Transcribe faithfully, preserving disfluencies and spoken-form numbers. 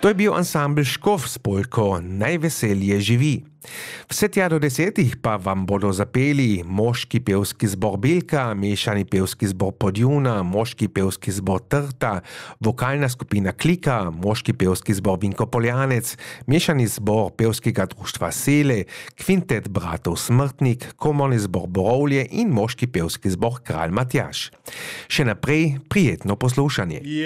To je bil ansambl Škof s polko Najveselje živi. Vse tja do desetih pa vam bodo zapeli moški pevski zbor Bilka, mešani pevski zbor Podjuna, moški pevski zbor Trta, vokalna skupina Klika, moški pevski zbor Vinko Poljanec, mešani zbor pevskega društva Sele, kvintet bratov Smrtnik, komorni zbor Borovlje in moški pevski zbor Kralj Matjaž. Še naprej prijetno poslušanje.